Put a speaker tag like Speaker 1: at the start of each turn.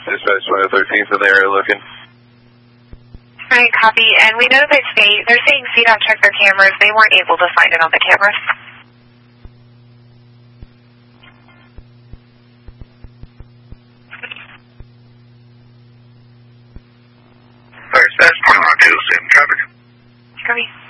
Speaker 1: Dispatch 2013's in the area looking.
Speaker 2: Right, copy. And we know that they're saying CDOT checked their cameras. They weren't able to find it on the cameras.
Speaker 3: Dispatch 21-2, same traffic.
Speaker 2: Copy.